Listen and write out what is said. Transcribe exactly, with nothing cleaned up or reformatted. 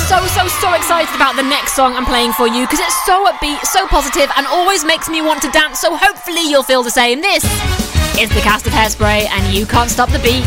so, so, so excited about the next song I'm playing for you because it's so upbeat, so positive, and always makes me want to dance, so hopefully you'll feel the same. This is the cast of Hairspray, and you can't stop the beat.